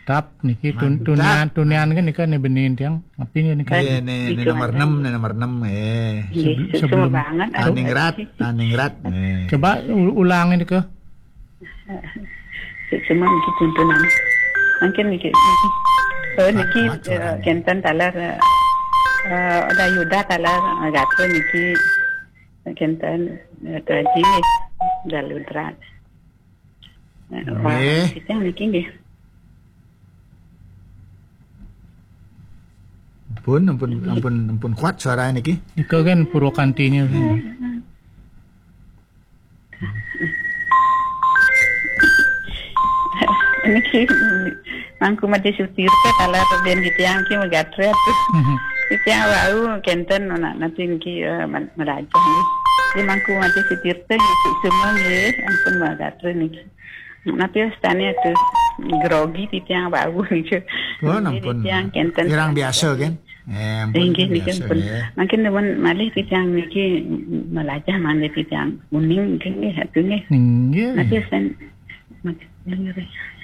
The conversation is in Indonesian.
Mantap niki tunian kan nika nih benin tiang api nih nika. Ini nomor 6 sebelum banget Aningrat. Coba ulangin nika. Cuma niki tuntunan. Mungkin niki kentan talar ada yuda talar gato niki kentan tadi galudrat. Kita niki nggih. Ampun kuat suara niki. Ika kan Purwokantinya. Niki mangku mati sutir ke talar ben ditiang ki magatre tuh. Ditiang bau kenten nanti niki meraja ni. Di mangku mati sutir teh semua ni ampun magatre niki. Nanti stane tu grogi ditiang bau niki. Oh ampun. Irang biasa kan. Tinggi niki pun. Makin demen malih ditiang niki melajah mandi ditiang kuning kan ni hatunya. Nanti sen macam ni.